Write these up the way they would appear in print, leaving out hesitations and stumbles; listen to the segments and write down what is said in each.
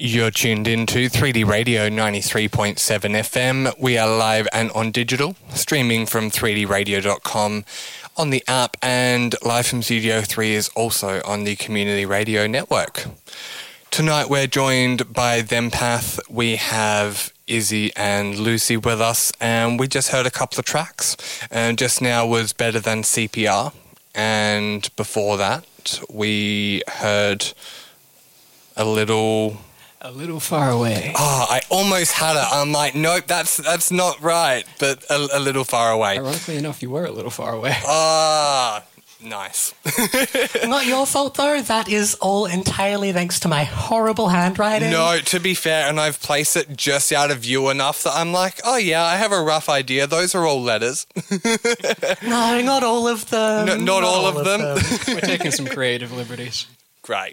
You're tuned into 3D Radio 93.7 FM. We are live and on digital, streaming from 3dradio.com on the app, and live from Studio 3 is also on the Community Radio Network. Tonight we're joined by Thempath. We have Izzy and Lucy with us, and we just heard a couple of tracks. And just now was Better Than CPR, and before that we heard a little far away. Oh, I almost had it. I'm like, nope, that's not right. But a little far away. Ironically enough, you were a little far away. Ah, nice. Not your fault, though. That is all entirely thanks to my horrible handwriting. No, to be fair, and I've placed it just out of view enough that I'm like, oh yeah, I have a rough idea. Those are all letters. No, not all of them. No, not all of them. We're taking some creative liberties. Great.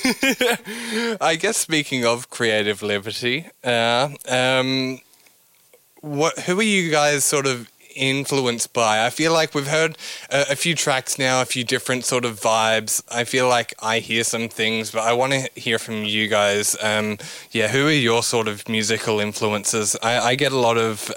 I guess speaking of creative liberty, who are you guys sort of influenced by? I feel like we've heard a few tracks now, a few different sort of vibes. I feel like I hear some things, but I want to hear from you guys. Who are your sort of musical influences? I get a lot of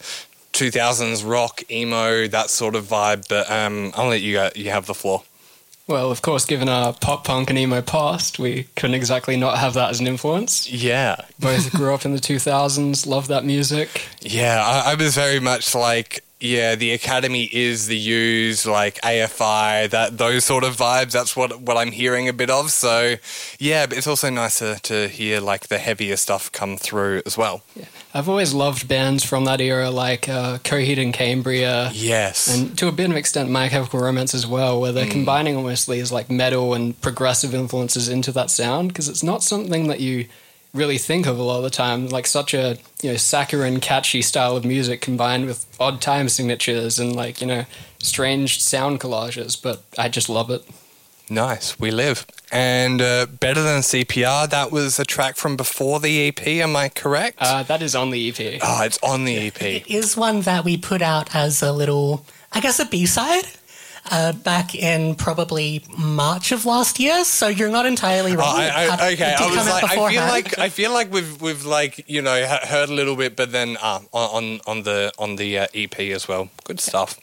2000s rock, emo, that sort of vibe, but I'll let you have the floor. Well, of course, given our pop punk and emo past, we couldn't exactly not have that as an influence. Yeah. Both grew up in the 2000s, loved that music. Yeah, I was very much like, yeah, the Academy is the U's, like AFI, those sort of vibes. That's what I'm hearing a bit of. So, yeah, but it's also nice to hear like the heavier stuff come through as well. Yeah. I've always loved bands from that era, like Coheed and Cambria. Yes. And to a bit of extent, My Chemical Romance as well, where they're combining almost these like metal and progressive influences into that sound, because it's not something that you really think of a lot of the time, like such a saccharine, catchy style of music combined with odd time signatures and like, strange sound collages, but I just love it. Nice, we live. And Better Than CPR, that was a track from before the EP, am I correct? That is on the EP. Oh, it's on the EP. It is one that we put out as a little, I guess, a B-side. Back in probably March of last year, so you're not entirely wrong. Okay, I was like, I feel like we've like heard a little bit, but then on the EP as well. Good stuff.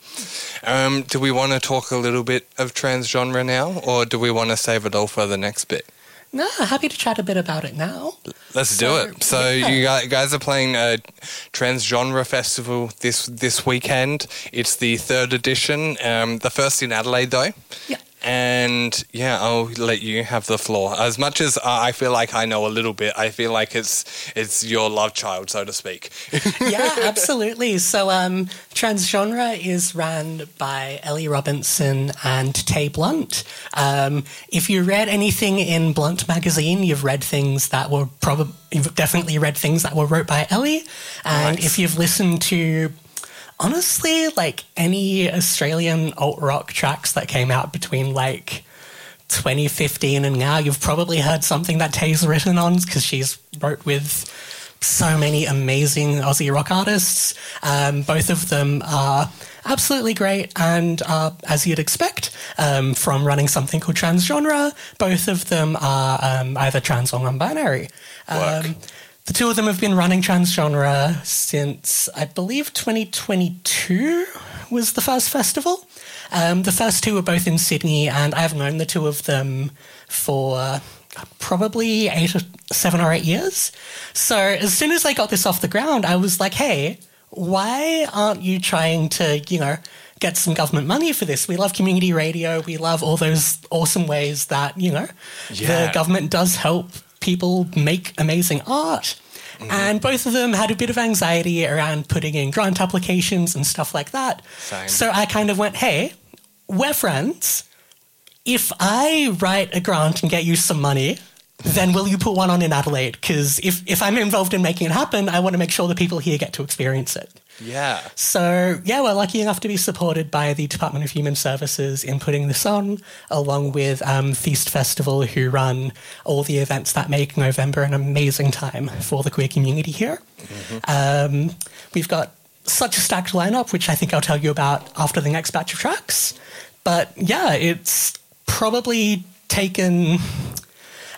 Do we want to talk a little bit of transgenre now, or do we want to save it all for the next bit? No, happy to chat a bit about it now. Let's do it. So you guys are playing a Transgenre Festival this weekend. It's the 3rd edition, the first in Adelaide though. Yeah. And yeah, I'll let you have the floor. As much as I feel like I know a little bit, I feel like it's your love child, so to speak. Yeah, absolutely. So Transgenre is ran by Ellie Robinson and Tay Blunt. If you read anything in Blunt magazine, you've read things that were you've definitely read things that were wrote by Ellie. And If you've listened to honestly, like any Australian alt-rock tracks that came out between like 2015 and now, you've probably heard something that Tay's written on, because she's wrote with so many amazing Aussie rock artists. Both of them are absolutely great, and as you'd expect from running something called Transgenre, both of them are either trans or non-binary. The two of them have been running Transgenre since, I believe, 2022 was the first festival. The first two were both in Sydney, and I've known the two of them for probably 7 or 8 years. So as soon as I got this off the ground, I was like, hey, why aren't you trying to, get some government money for this? We love community radio. We love all those awesome ways that, the government does help people make amazing art. Mm-hmm. And both of them had a bit of anxiety around putting in grant applications and stuff like that. Same. So I kind of went, hey, we're friends. If I write a grant and get you some money, then will you put one on in Adelaide? Because if I'm involved in making it happen, I want to make sure the people here get to experience it. Yeah. So, yeah, we're lucky enough to be supported by the Department of Human Services in putting this on, along with Feast Festival, who run all the events that make November an amazing time for the queer community here. Mm-hmm. We've got such a stacked lineup, which I think I'll tell you about after the next batch of tracks. But, yeah, it's probably taken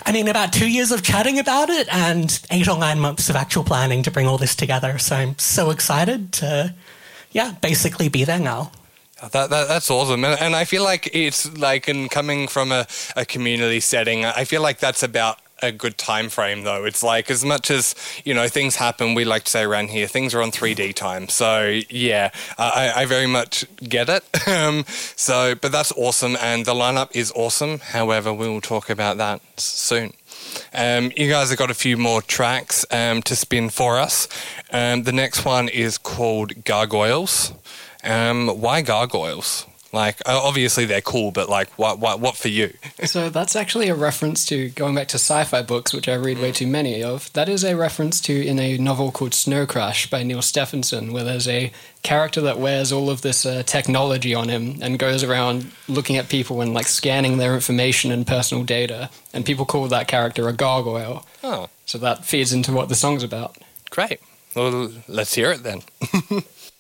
I mean, about 2 years of chatting about it and 8 or 9 months of actual planning to bring all this together. So I'm so excited to, basically be there now. That's awesome. And I feel like it's like, in coming from a community setting, I feel like that's about a good time frame, though. It's like, as much as, things happen, we like to say around here, things are on 3D time. So yeah, I very much get it. But that's awesome, and the lineup is awesome. However, we will talk about that soon. You guys have got a few more tracks to spin for us. The next one is called Gargoyles. Why gargoyles? Like, obviously they're cool, but like, what for you? So that's actually a reference to, going back to sci-fi books, which I read way too many of. That is a reference to in a novel called Snow Crash by Neil Stephenson, where there's a character that wears all of this technology on him and goes around looking at people and like scanning their information and personal data. And people call that character a gargoyle. Oh. So that feeds into what the song's about. Great. Well, let's hear it then.